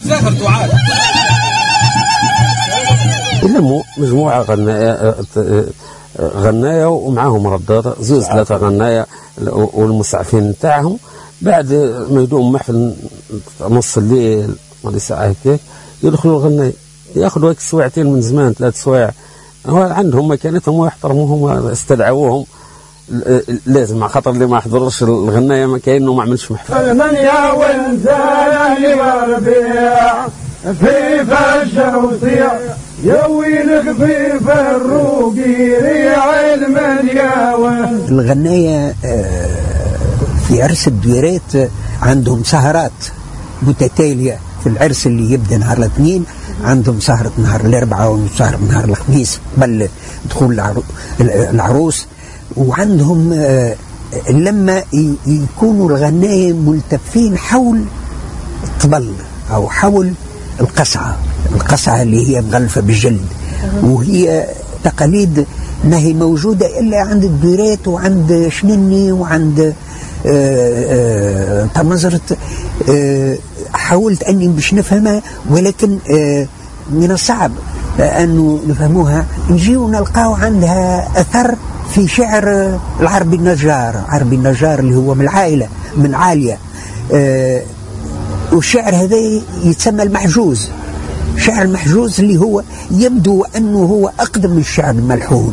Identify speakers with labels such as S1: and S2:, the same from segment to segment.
S1: يلموا مجموعة غناية ومعاهم ردادة زوز 3 غناية والمسعفين نتاعهم. بعد ما يدوم محفل نص الليل ولا ساعة هيك يدخلوا الغناية ياخذوا هيك سواعتين من زمان 3 سوايع. هو عندهم مكانتهم ويحترموهم استدعوهم لازم على خاطر اللي ما حضرش الغناية ما كأنه ما عملش محفل.
S2: من يا ونزاني وربيع في فجة وطيع يا ويلك في فروقي ريع المدياوة.
S3: الغناية في عرس الدويرات عندهم سهرات متتالية. في العرس اللي يبدأ نهار الاثنين عندهم سهرة نهار الأربعاء وسهرة نهار الخميس قبل دخول العروس. وعندهم لما يكونوا الغناية ملتفين حول الطبل أو حول القصعة اللي هي مغلفة بالجلد. وهي تقاليد ما هي موجودة إلا عند الدويرات وعند شنني وعند تمزرت. حاولت أني باش نفهمها ولكن من الصعب أنه نفهموها. نجيو نلقاو عندها أثر في شعر العربي النجار اللي هو من العائلة من عالية. والشعر هذا يتسمى المحجوز. شعر المحجوز اللي هو يبدو أنه هو أقدم من الشعر الملحون.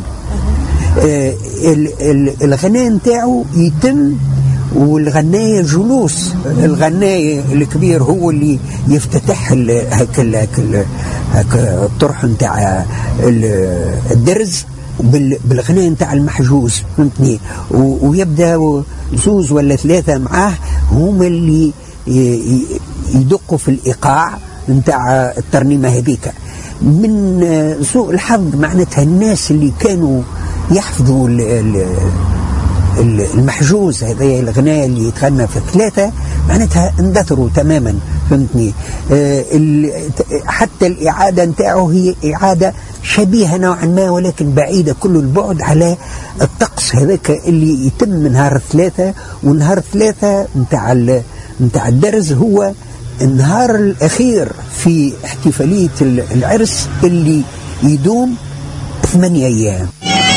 S3: الغناء نتاعو يتم والغناية جلوس. الغناية الكبير هو اللي يفتتح هك الطرح نتاع الدرز بالغناء نتاع المحجوز فهمتني. ويبدا 2 ولا 3 معاه هما اللي يدقوا في الإيقاع نتاع الترنيمة هذيك. من سوء الحظ معناتها الناس اللي كانوا يحفظوا المحجوز هذا الغناء اللي يتغنى في 3 معناتها اندثروا تماما فهمتني. حتى الإعادة نتاعه هي إعادة شبيهة نوعا ما ولكن بعيدة كل البعد على الطقس هذاك اللي يتم نهار 3. ونهار 3 نتاع الدرز هو النهار الأخير في احتفالية العرس اللي يدوم 8 أيام.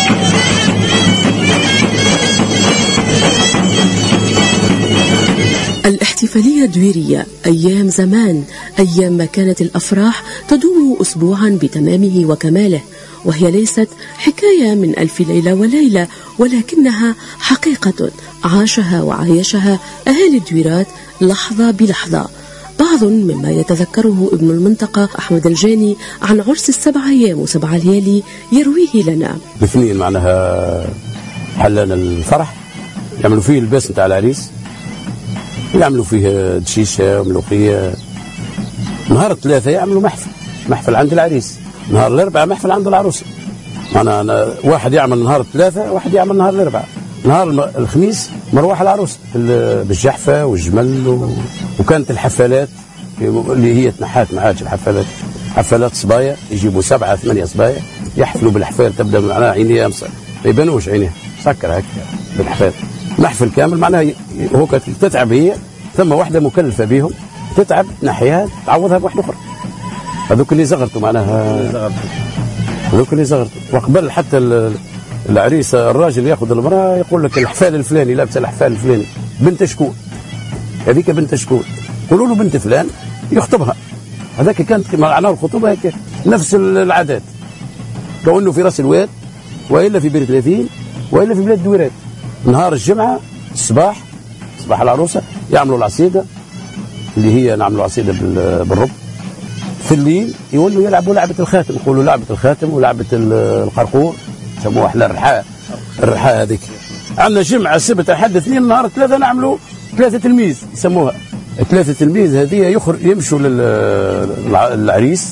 S4: الاحتفالية الدويرية أيام زمان، أيام ما كانت الأفراح تدوم أسبوعا بتمامه وكماله، وهي ليست حكاية من 1000 ليلة وليلة ولكنها حقيقة عاشها وعايشها أهالي الدويرات لحظة بلحظة. بعض مما يتذكره ابن المنطقة أحمد الجاني عن عرس 7 أيام و7 ليالي يرويه لنا.
S1: الاثنين معناها حلان الفرح يعملوا فيه الباس نتاع العريس، يعملوا فيه دشيشة وملوخية. نهار 3 يعملوا محفل عند العريس. نهار الأربعاء محفل عند العروسة. أنا واحد يعمل نهار 3 واحد يعمل نهار الأربعاء. نهار الخميس مروح العروس بالجحفة والجمل وكانت الحفلات اللي هي تنحات ما عادش الحفلات. حفلات صبايا يجيبوا 7 8 صبايا يحفلوا بالحفال. تبدا معناها عينيها ما يبانوش عينيها سكر هكا بالحفال. محفل كامل معناها هو كانت تتعب هي ثم واحدة مكلفة بهم تتعب ناحيها تعوضها بواحدة أخرى. هذوك اللي زغرتوا معناها هذوك اللي زغرتوا. وقبل حتى العريس الراجل ياخذ المرأة يقول لك الحفال الفلاني لابس الحفال الفلاني بنت شكون هذيك بنت شكون قولوا له بنت فلان يخطبها. هذاك كانت معناه الخطوبة هيك نفس العادات لو انه في راس الواد والا في بير 30 والا في بلاد دويرات. نهار الجمعة صباح العروسة يعملوا العصيدة اللي هي نعملوا عصيدة بالرب. في الليل يولوا يلعبوا لعبة الخاتم يقولوا لعبة الخاتم ولعبة القرقور يسموها احنا الرحاء هذيك. عندنا جمعة سبت أحد اثنين نهار 3 نعملوا 3 تلميذ يسموها 3 تلميذ. هذه يمشوا للعريس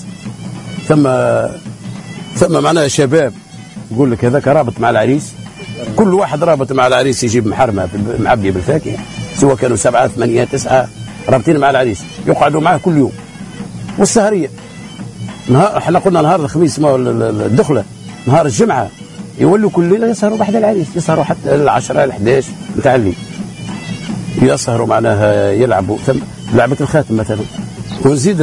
S1: ثم معناها شباب يقول لك هذاك رابط مع العريس. كل واحد رابط مع العريس يجيب محرمة معبية بالفاكهة سواء كانوا 7 8 9 رابطين مع العريس يقعدوا معه كل يوم. والسهرية احنا قلنا نهار الخميس ما الدخلة. نهار الجمعة يولوا كل ليلة يسهروا بحد العريس يسهروا حتى 10 11 نتاع الليل يسهروا معناها يلعبوا لعبة الخاتم مثلا. ونزيد